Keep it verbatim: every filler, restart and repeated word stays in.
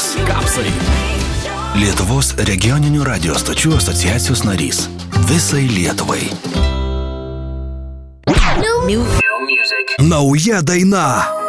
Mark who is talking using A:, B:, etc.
A: Kapsas. Kapsai. Lietuvos regioninių radio stočių asociacijos narys. Visai Lietuvai.
B: New music.
A: Nauja daina.